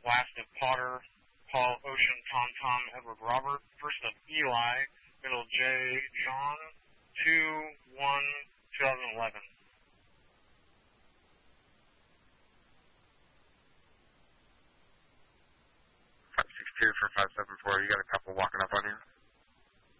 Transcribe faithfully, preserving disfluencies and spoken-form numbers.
last of Potter, Paul, Ocean, Tom, Tom, Edward, Robert, first of Eli, middle J, John, two, one, twenty eleven. five six two for five seven four, you got a couple walking up on you?